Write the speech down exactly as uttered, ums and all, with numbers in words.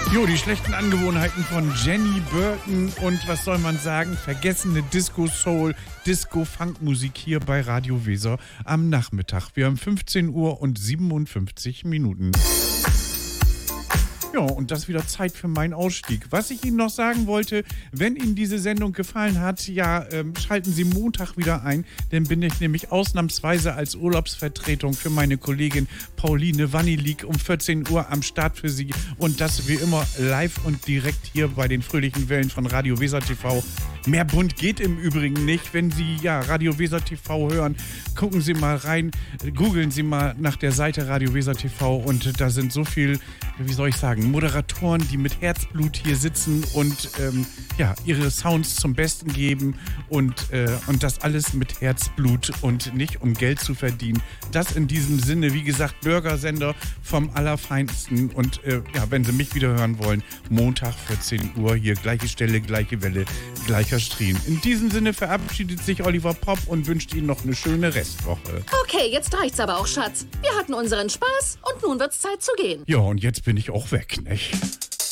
Jo, die schlechten Angewohnheiten von Jenny Burton und was soll man sagen, vergessene Disco-Soul, Disco-Funk-Musik hier bei Radio Weser am Nachmittag. Wir haben fünfzehn Uhr und siebenundfünfzig Minuten. Ja, und das ist wieder Zeit für meinen Ausstieg. Was ich Ihnen noch sagen wollte, wenn Ihnen diese Sendung gefallen hat, ja, ähm, schalten Sie Montag wieder ein, dann bin ich nämlich ausnahmsweise als Urlaubsvertretung für meine Kollegin Pauline Wannilik um vierzehn Uhr am Start für Sie und das wie immer live und direkt hier bei den fröhlichen Wellen von Radio Weser T V. Mehr bunt geht im Übrigen nicht. Wenn Sie ja Radio Weser T V hören, gucken Sie mal rein, googeln Sie mal nach der Seite Radio Weser T V und da sind so viel, wie soll ich sagen, Moderatoren, die mit Herzblut hier sitzen und ähm, ja, ihre Sounds zum Besten geben und, äh, und das alles mit Herzblut und nicht um Geld zu verdienen. Das in diesem Sinne, wie gesagt, Bürgersender vom Allerfeinsten und äh, ja, wenn Sie mich wieder hören wollen, Montag vierzehn Uhr hier, gleiche Stelle, gleiche Welle, gleicher Stream. In diesem Sinne verabschiedet sich Oliver Popp und wünscht Ihnen noch eine schöne Restwoche. Okay, jetzt reicht's aber auch, Schatz. Wir hatten unseren Spaß und nun wird's Zeit zu gehen. Ja, und jetzt bin ich auch weg, nicht?